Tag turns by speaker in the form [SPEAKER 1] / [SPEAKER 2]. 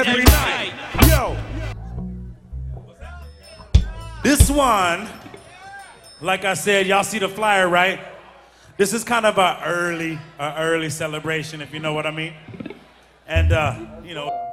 [SPEAKER 1] every night. Yo. This one, like I said, y'all see the flyer, right? This is kind of an early celebration, if you know what I mean. And, you know.